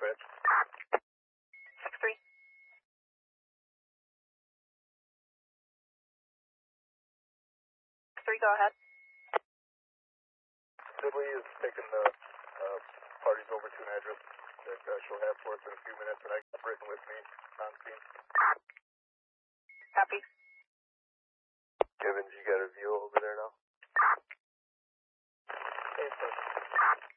switch. 6-3. 6-3, go ahead. Sibley is taking the parties over to an address that she'll have for us in a few minutes, and I got Britton with me on scene. Copy. Evans, you got a view over there now?